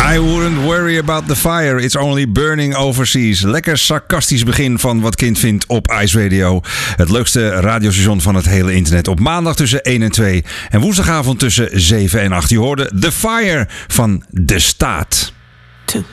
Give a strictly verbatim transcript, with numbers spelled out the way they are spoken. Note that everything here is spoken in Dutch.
I wouldn't worry about the fire, it's only burning overseas. Lekker sarcastisch begin van Wat Kind Vindt op Ice Radio. Het leukste radiostation van het hele internet. Op maandag tussen één en twee. En woensdagavond tussen zeven en acht. Je hoorde The Fire van De Staat.